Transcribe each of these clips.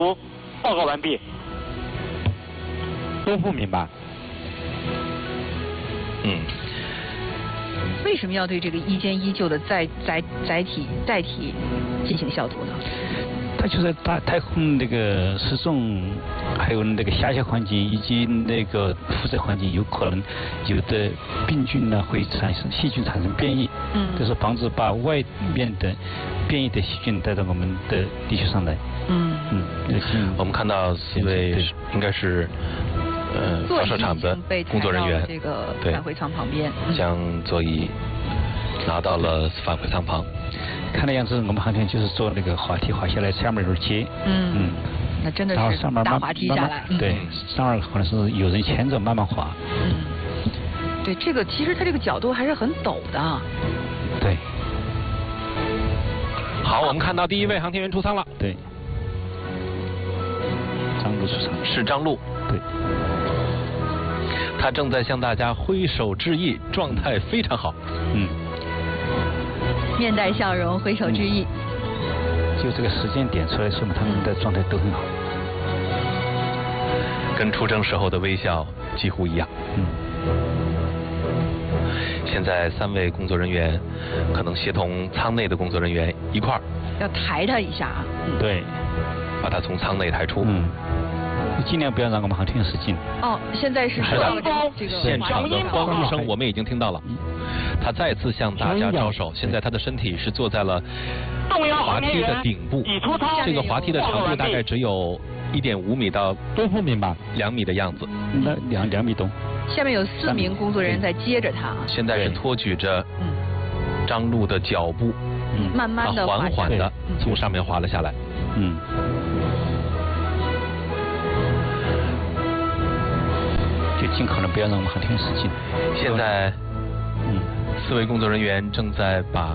报告完毕。 都不明白。 为什么要对这个一间依旧的载体进行消毒呢？ 它就是大太空那个失重，还有那个狭小环境以及那个辐射环境，有可能有的病菌呢会产生细菌产生变异，就是防止把外面的变异的细菌带到我们的地球上来。 我们看到4位应该是发射场的工作人员， 这个返回舱旁边， 将座椅拿到了返回舱旁。 看的样子，我们航天就是坐那个滑梯滑下来，下面有接。 那真的是大滑梯下来。 对，上面可能是有人牵着慢慢滑。 对，这个其实它这个角度还是很陡的。 对。 好，我们看到第1位航天员出舱了。 对。张璐出舱。 是张璐。 对。 他正在向大家挥手致意，状态非常好。 面带笑容，挥手致意。 就这个时间点出来，说明他们的状态都很好。 跟出征时候的微笑几乎一样。现在3位工作人员可能协同舱内的工作人员一块儿要抬他一下啊。 对， 把他从舱内抬出。 尽量不要让我们航天员使劲。 现在是这个现场的欢呼声我们已经听到了。他再次向大家招手，现在他的身体是坐在了滑梯的顶部，这个滑梯的长度大概只有1.5米到 2米吧 ，2米的样子。 那2米多。 下面有4名工作人员在接着他。 现在是托举着张璐的脚步， 慢慢的缓缓的从上面滑了下来。 就尽可能不要让我们航天员使劲。 现在4位工作人员正在把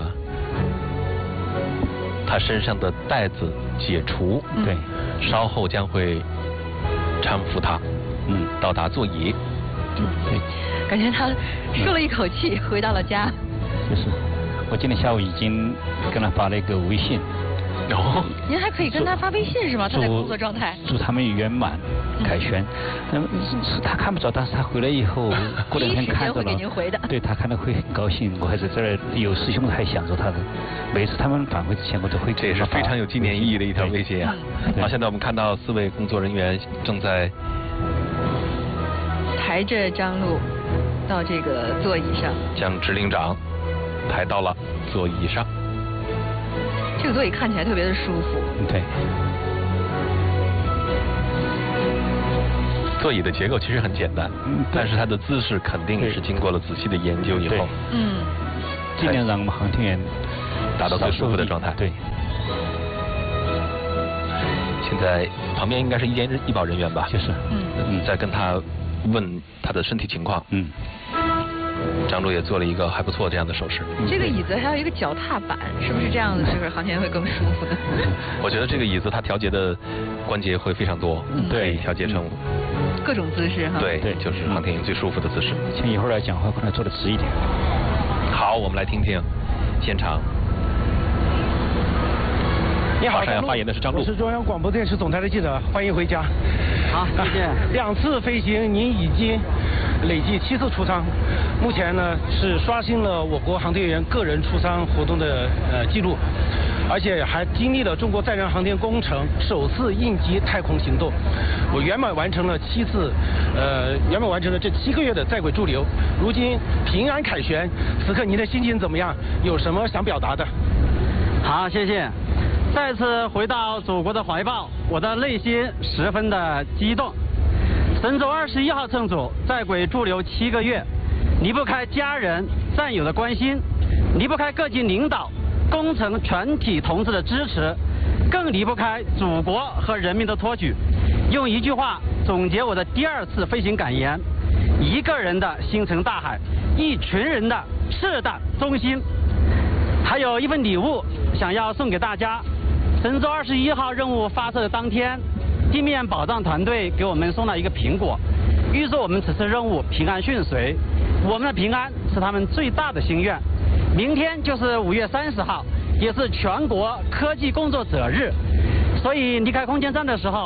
他身上的带子解除。 对， 稍后将会搀扶他到达座椅。 感觉他舒了一口气，回到了家。 就是我今天下午已经跟他发了一个微信。 您还可以跟他发微信是吗？他在工作状态。 祝他们圆满凯旋。是他看不着，但是他回来以后，过2天看到了。 会给您回的。 对，他看到会很高兴。我还在这儿有师兄还想着他的。每次他们返回之前，我都会。 这也是非常有纪念意义的一条微信啊！好，现在我们看到4位工作人员正在抬着张璐到这个座椅上， 将指令长抬到了座椅上。 这个座椅看起来特别的舒服。 对。 座椅的结构其实很简单，但是它的姿势肯定是经过了仔细的研究以后， 尽量让我们航天员达到最舒服的状态。 对。 现在旁边应该是医保人员吧？ 就是。 在跟他问他的身体情况。张璐也做了一个还不错这样的手势。 这个椅子还有一个脚踏板，是不是这样子？就是航天员会更舒服的。 我觉得这个椅子它调节的关节会非常多，可以调节成各种姿势哈。 对，就是航天员最舒服的姿势。 像一会儿来讲话，可能坐得直一点。 好，我们来听听现场。 你好， 马上要发言的是张璐。 我是中央广播电视总台的记者，欢迎回家。 好，谢谢。 2次飞行，您已经累计7次出舱，目前呢是刷新了我国航天员个人出舱活动的记录，而且还经历了中国载人航天工程首次应急太空行动。我圆满完成了这7个月的在轨驻留，如今平安凯旋，此刻您的心情怎么样？有什么想表达的？ 好，谢谢。再次回到祖国的怀抱，我的内心十分的激动。神舟21号乘组在轨驻留7个月，离不开家人战友的关心，离不开各级领导工程全体同志的支持，更离不开祖国和人民的托举。用一句话总结我的第2次飞行感言：一个人的星辰大海，一群人的赤胆忠心。还有一份礼物想要送给大家。神舟21号任务发射的当天，地面保障团队给我们送了一个苹果，预祝我们此次任务平安顺遂。我们的平安是他们最大的心愿。明天就是5月30号，也是全国科技工作者日。 所以离开空间站的时候。